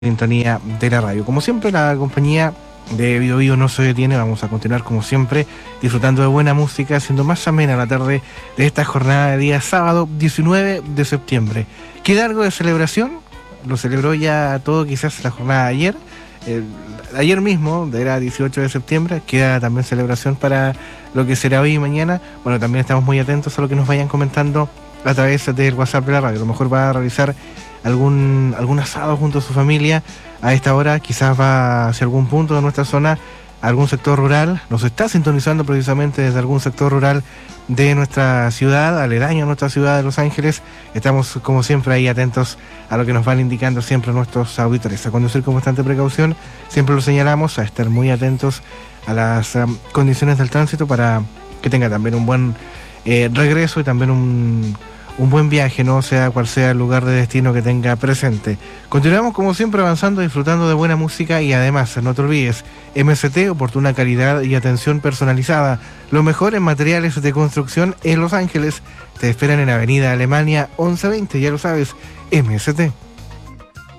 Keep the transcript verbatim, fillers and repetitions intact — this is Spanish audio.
Sintonía de la radio. Como siempre, la compañía de Bio Bio no se detiene. Vamos a continuar, como siempre, disfrutando de buena música, haciendo más amena la tarde de esta jornada de día sábado diecinueve de septiembre. ¿Queda algo de celebración? Lo celebró ya todo, quizás la jornada de ayer. El, ayer mismo, era dieciocho de septiembre, queda también celebración para lo que será hoy y mañana. Bueno, también estamos muy atentos a lo que nos vayan comentando a través del WhatsApp de la radio. A lo mejor va a realizar algún, algún asado junto a su familia a esta hora, quizás va hacia algún punto de nuestra zona, algún sector rural, nos está sintonizando precisamente desde algún sector rural de nuestra ciudad, aledaño a nuestra ciudad de Los Ángeles. Estamos como siempre ahí atentos a lo que nos van indicando siempre nuestros auditores, a conducir con bastante precaución, siempre lo señalamos, a estar muy atentos a las um, condiciones del tránsito para que tenga también un buen eh, regreso y también un un buen viaje, no sea cual sea el lugar de destino que tenga presente. Continuamos como siempre avanzando, disfrutando de buena música y además, no te olvides, M S T, oportuna calidad y atención personalizada. Lo mejor en materiales de construcción en Los Ángeles. Te esperan en Avenida Alemania once veinte, ya lo sabes, M S T.